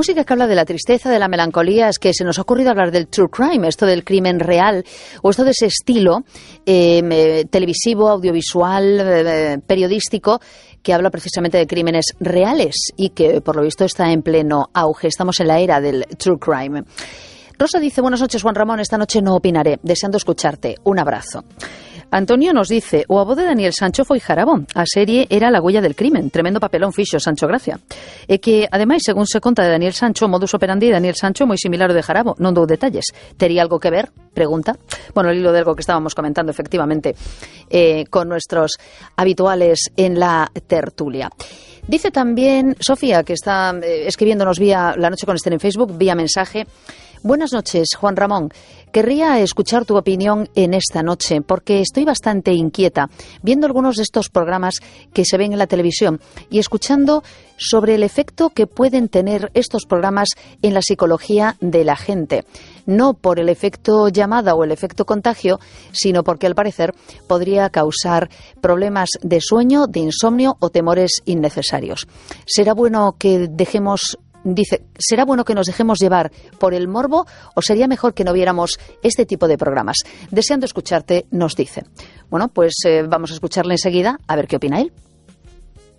Música que habla de la tristeza, de la melancolía. Es que se nos ha ocurrido hablar del true crime, esto del crimen real, o esto de ese estilo televisivo, audiovisual, periodístico, que habla precisamente de crímenes reales y que, por lo visto, está en pleno auge. Estamos en la era del true crime. Rosa dice: buenas noches, Juan Ramón, esta noche no opinaré, deseando escucharte. Un abrazo. Antonio nos dice: o a voz de Daniel Sancho foi jarabo, a serie era La huella del crimen, tremendo papelón fixo Sancho Gracia. E que, ademais, según se conta de Daniel Sancho, modus operandi de Daniel Sancho moi similar ao de Jarabo, non dou detalles. Tería algo que ver? Pregunta. Bueno, el hilo de algo que estábamos comentando, efectivamente, con nuestros habituales en la tertulia. Dice también Sofía, que está escribiéndonos vía La Noche con Esther en Facebook, vía mensaje: buenas noches, Juan Ramón. Querría escuchar tu opinión en esta noche, porque estoy bastante inquieta viendo algunos de estos programas que se ven en la televisión y escuchando sobre el efecto que pueden tener estos programas en la psicología de la gente. No por el efecto llamada o el efecto contagio, sino porque al parecer podría causar problemas de sueño, de insomnio o temores innecesarios. ¿Será bueno que ¿será bueno que nos dejemos llevar por el morbo o sería mejor que no viéramos este tipo de programas? Deseando escucharte, nos dice. Bueno, pues vamos a escucharle enseguida a ver qué opina él.